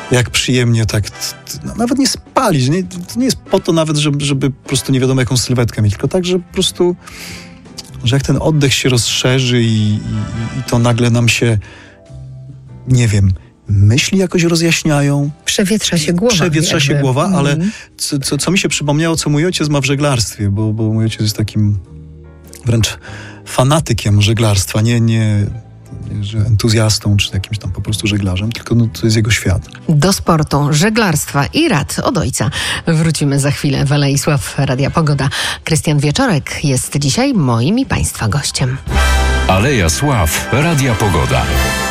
jak przyjemnie tak, nawet nie spalić, to nie jest po to nawet, żeby po prostu nie wiadomo jaką sylwetkę mieć, tylko tak, że po prostu, że jak ten oddech się rozszerzy i to nagle nam się, nie wiem, myśli jakoś rozjaśniają. Przewietrza się głowa. Ale co mi się przypomniało, co mój ojciec ma w żeglarstwie, bo mój ojciec jest takim wręcz fanatykiem żeglarstwa, nie że entuzjastą, czy jakimś tam po prostu żeglarzem, tylko to jest jego świat. Do sportu, żeglarstwa i rad od ojca wrócimy za chwilę. Waleisław, Radia Pogoda. Krystian Wieczorek jest dzisiaj moim i Państwa gościem. Aleja Sław, Radia Pogoda.